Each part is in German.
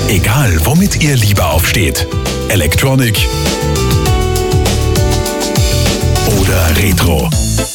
Egal, womit ihr lieber aufsteht. Electronic oder Retro.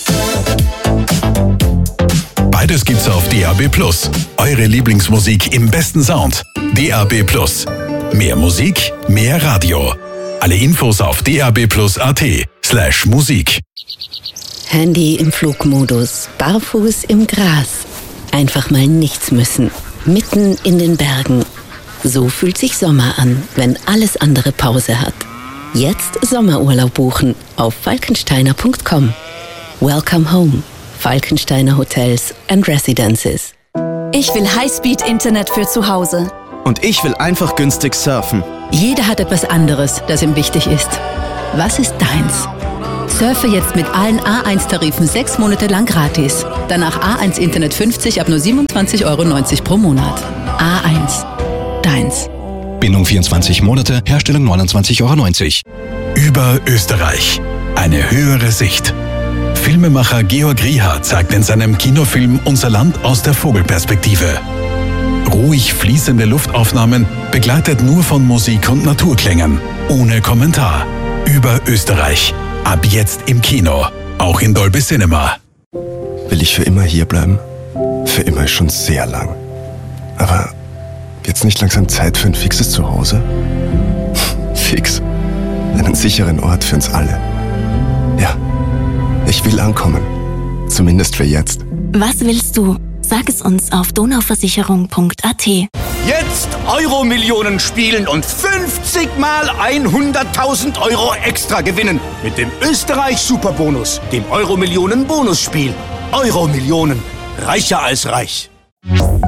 Beides gibt's auf DAB+. Eure Lieblingsmusik im besten Sound. DAB+. Mehr Musik, mehr Radio. Alle Infos auf dab+at/Musik. Handy im Flugmodus, barfuß im Gras. Einfach mal nichts müssen. Mitten in den Bergen. So fühlt sich Sommer an, wenn alles andere Pause hat. Jetzt Sommerurlaub buchen auf falkensteiner.com. Welcome home. Falkensteiner Hotels and Residences. Ich will Highspeed-Internet für zu Hause. Und ich will einfach günstig surfen. Jeder hat etwas anderes, das ihm wichtig ist. Was ist deins? Surfe jetzt mit allen A1-Tarifen 6 Monate lang gratis. Danach A1 Internet 50 ab nur 27,90 € pro Monat. A1. Deins. Bindung 24 Monate, Herstellung 29,90 €. Über Österreich. Eine höhere Sicht. Filmemacher Georg Rieher zeigt in seinem Kinofilm Unser Land aus der Vogelperspektive. Ruhig fließende Luftaufnahmen, begleitet nur von Musik und Naturklängen. Ohne Kommentar. Über Österreich. Ab jetzt im Kino. Auch in Dolby Cinema. Will ich für immer hier bleiben? Für immer ist schon sehr lang. Aber jetzt nicht langsam Zeit für ein fixes Zuhause? Fix. Einen sicheren Ort für uns alle. Ja, ich will ankommen. Zumindest für jetzt. Was willst du? Sag es uns auf donauversicherung.at. Jetzt Euro-Millionen spielen und 50 mal 100.000 € extra gewinnen. Mit dem Österreich-Superbonus, dem Euro-Millionen-Bonusspiel. Euro-Millionen. Reicher als reich.